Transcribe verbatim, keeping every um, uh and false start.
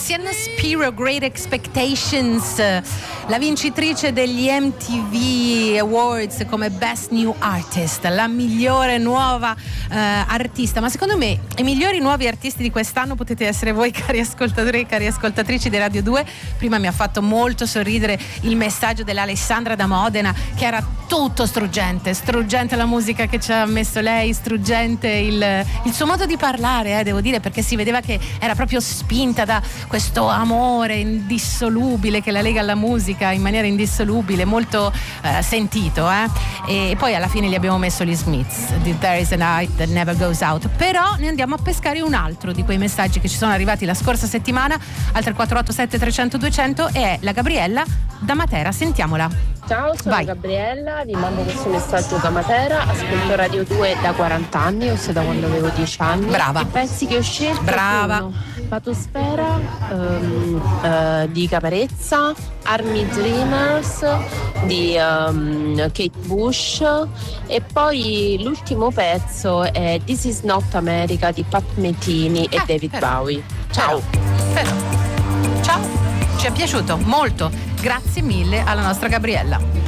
Sienna Spiro, Great Expectations, la vincitrice degli M T V Awards come Best New Artist, la migliore nuova eh, artista. Ma secondo me i migliori nuovi artisti di quest'anno potete essere voi, cari ascoltatori e cari ascoltatrici di Radio due. Prima mi ha fatto molto sorridere il messaggio dell'Alessandra da Modena, che era tutto struggente, struggente la musica che ci ha messo lei, struggente il, il suo modo di parlare, eh, devo dire, perché si vedeva che era proprio spinta da questo amore indissolubile che la lega alla musica in maniera indissolubile, molto eh, sentito, eh? E poi alla fine gli abbiamo messo gli Smiths di There is a Night That Never Goes Out. Però ne andiamo a pescare un altro di quei messaggi che ci sono arrivati la scorsa settimana al tre quattro otto sette trecento duecento, e è la Gabriella da Matera. Sentiamola. Ciao, sono Vai. Gabriella, vi mando questo messaggio da Matera, ascolto Radio due da quaranta anni, ossia da quando avevo dieci anni. Brava. I pezzi che ho scelto Brava. sono Patosfera um, uh, di Caparezza, Army Dreamers di um, Kate Bush, e poi l'ultimo pezzo è This Is Not America di Pat Metini e Eh, David però. Bowie. Ciao. Però. Ciao, ci è piaciuto molto. Grazie mille alla nostra Gabriella.